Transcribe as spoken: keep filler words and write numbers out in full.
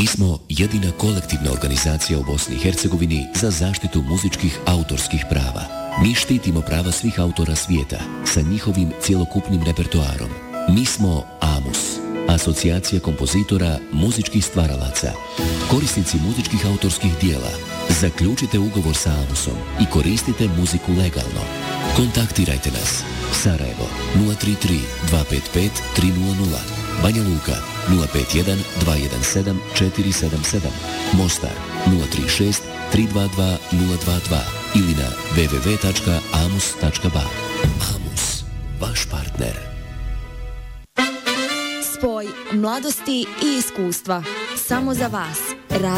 Mi smo jedina kolektivna organizacija u Bosni i Hercegovini za zaštitu muzičkih autorskih prava. Mi štitimo prava svih autora svijeta sa njihovim cjelokupnim repertoarom. Mi smo AMUS, Asocijacija kompozitora muzičkih stvaralaca. Korisnici muzičkih autorskih dijela, zaključite ugovor sa AMUSom i koristite muziku legalno. Kontaktirajte nas. Sarajevo nula tri tri dva pet pet tri nula nula, Banja Luka nula pet jedan dva jedan sedam četiri sedam sedam, Mostar nula tri šest tri dva dva nula dva dva ili na w w w tačka amus tačka ba. AMUS, vaš partner. Spoj mladosti i iskustva. Samo za vas.